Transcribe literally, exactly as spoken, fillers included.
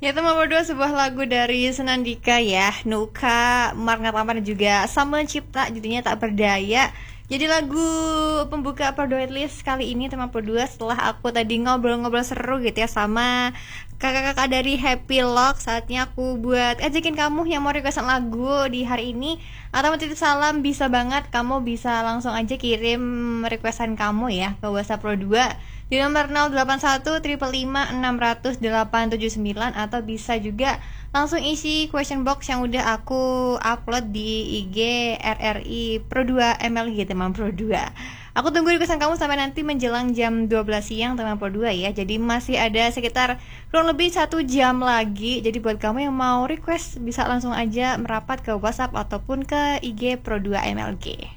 Itu nomor dua sebuah lagu dari Senandika ya, Nuka, Mark Nataman dan juga Samuel Cipta, jadinya Tak Berdaya. Jadi lagu pembuka Perdua List kali ini tema dua setelah aku tadi ngobrol-ngobrol seru gitu ya sama kakak-kakak dari Happy Lock. Saatnya aku buat ajakin kamu yang mau requestan lagu di hari ini atau mau titip salam, bisa banget. Kamu bisa langsung aja kirim requestan kamu ya ke WhatsApp Pro dua di nomor nol delapan satu lima lima enam nol nol delapan tujuh sembilan, atau bisa juga langsung isi question box yang udah aku upload di I G R R I Pro dua M L G teman Pro dua. Aku tunggu requestan kamu sampai nanti menjelang jam dua belas siang teman Pro dua ya. Jadi masih ada sekitar kurang lebih satu jam lagi. Jadi buat kamu yang mau request bisa langsung aja merapat ke WhatsApp ataupun ke I G Pro dua M L G.